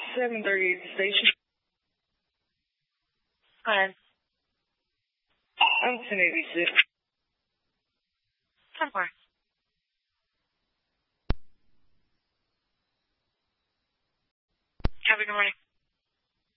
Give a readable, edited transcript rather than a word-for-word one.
738 station. Go ahead. I'm 1086. 10-4. Have a good morning.